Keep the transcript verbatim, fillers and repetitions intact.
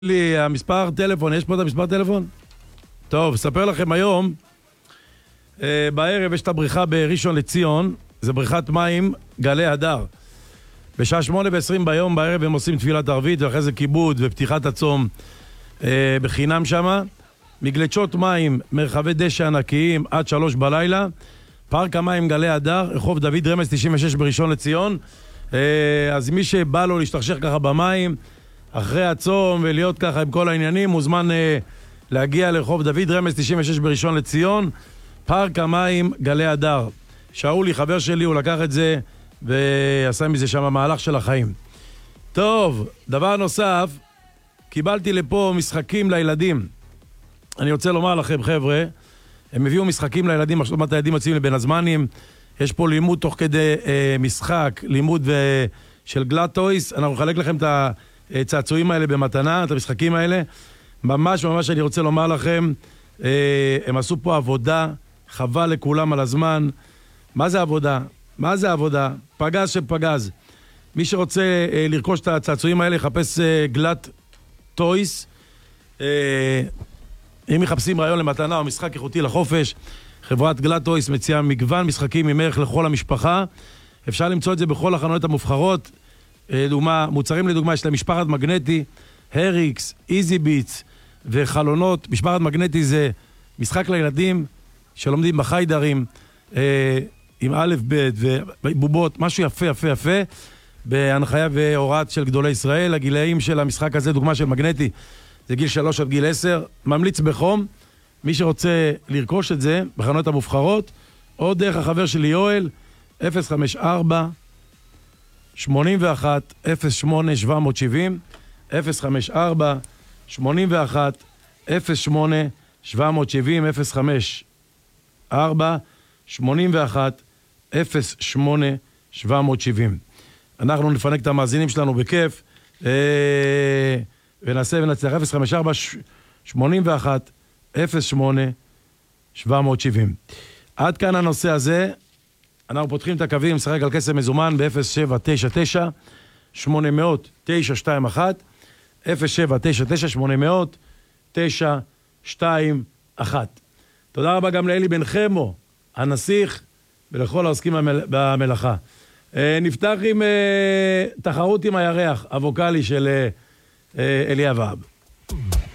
לי המספר טלפון, יש פה את המספר טלפון? טוב, אספר לכם היום, אה, בערב יש את הבריכה בראשון לציון, זה בריכת מים גלי הדר. בשעה שמונה ועשרים ביום בערב הם עושים תפילת ערבית, ואחרי זה כיבוד ופתיחת הצום אה, בחינם שמה. מגלצ'ות מים, מרחבי דשא ענקיים עד שלוש בלילה. פארק המים גלי הדר, רחוב דוד רמז תשעים ושש בראשון לציון. אה, אז מי שבא לו להשתכשך ככה במים, אחרי הצום ולהיות ככה עם כל העניינים, מוזמן אה, להגיע לרחוב דוד רמז תשעים ושש בראשון לציון, פארק המים גלי הדר. שאולי, חבר שלי, הוא לקח את זה ועשה מזה שם המהלך של החיים. טוב, דבר נוסף, קיבלתי לפה משחקים לילדים. אני רוצה לומר לכם, חבר'ה, הם הביאו משחקים לילדים, השלמת הילדים יוצאים לבין הזמנים, יש פה לימוד תוך כדי אה, משחק, לימוד ו... של גלאטויס, אנחנו נחלק לכם את ה... הצעצועים האלה במתנה, את המשחקים האלה. ממש ממש אני רוצה לומר לכם, אה, הם עשו פה עבודה, חבל לכולם על הזמן. מה זה עבודה? מה זה עבודה? פגז שפגז. מי שרוצה אה, לרכוש את הצעצועים האלה, יחפש אה, גלאט טויס. אה, אם מחפשים רעיון למתנה או משחק איכותי לחופש, חברת גלאט טויס מציעה מגוון משחקים עם ערך לכל המשפחה. אפשר למצוא את זה בכל החנויות המובחרות. דוגמה, מוצרים לדוגמה, יש להם משפחת מגנטי, הריקס, איזי ביטס וחלונות. משפחת מגנטי זה משחק לילדים שלומדים בחיידרים אה, עם א' ב' ובובות, משהו יפה יפה יפה, בהנחיה והוראת של גדולי ישראל. הגילאים של המשחק הזה, דוגמה של מגנטי, זה גיל שלוש עד גיל עשר, ממליץ בחום. מי שרוצה לרכוש את זה בחנויות המובחרות, או דרך החבר שלי יואל, אפס חמש ארבע שמונים ואחת אפס שמונה שבע שבעים, אפס חמש ארבע שמונים ואחת אפס שמונה שבע שבעים, אפס חמש ארבע שמונים ואחת אפס שמונה שבע שבעים. אנחנו נפנק את המאזינים שלנו בכיף, אה, ונעשה ונצליח. אפס חמש ארבע שמונים ואחת אפס שמונה שבע שבעים. עד כאן הנושא הזה. אנחנו פותחים את הקווים, שחק על כסף מזומן ב-אפס שבע תשע תשע שמונה אפס אפס תשע שתיים אחת, אפס שבע תשע תשע שמונה אפס אפס תשע שתיים אחת. תודה רבה גם לאלי בן חמו, הנסיך, ולכל העוסקים במלאכה. נפתח עם תחרות עם הירח, הווקלי של אלי אבאב.